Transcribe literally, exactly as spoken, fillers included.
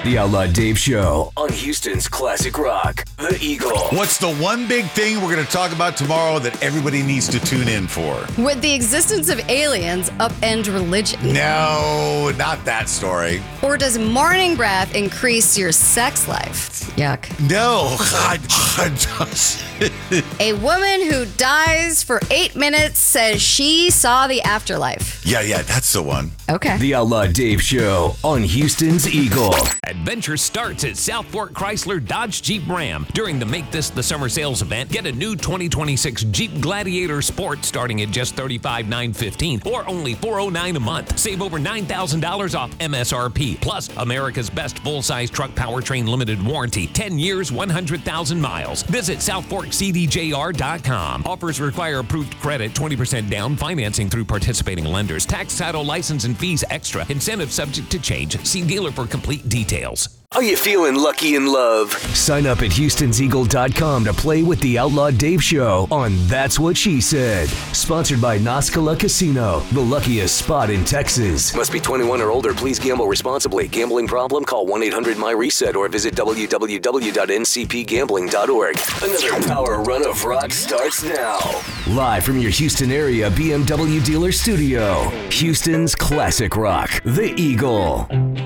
The Outlaw Dave Show on Houston's Classic Rock, The Eagle. What's the one big thing we're going to talk about tomorrow that everybody needs to tune in for? Would the existence of aliens upend religion? No, not that story. Or does morning breath increase your sex life? Yuck. No, God, God does. A woman who dies for eight minutes says she saw the afterlife. Yeah, yeah, that's the one. Okay. The Outlaw Dave Show on Houston's Eagle. Adventure starts at South Fork Chrysler Dodge Jeep Ram. During the Make This the Summer sales event, get a new twenty twenty-six Jeep Gladiator Sport starting at just thirty-five thousand nine hundred fifteen dollars or only four hundred nine dollars a month. Save over nine thousand dollars off M S R P. Plus, America's best full-size truck powertrain limited warranty. ten years, one hundred thousand miles. Visit south fork c d j r dot com. Offers require approved credit, twenty percent down, financing through participating lenders. Tax, title, license, and fees extra. Incentive subject to change. See dealer for complete details. Are you feeling lucky in love? Sign up at houstons eagle dot com to play with the Outlaw Dave Show on That's What She Said. Sponsored by Nascala Casino, the luckiest spot in Texas. Must be twenty-one or older. Please gamble responsibly. Gambling problem? Call one eight hundred my reset or visit w w w dot n c p gambling dot org. Another power run of rock starts now. Live from your Houston area B M W dealer studio. Houston's Classic Rock, The Eagle.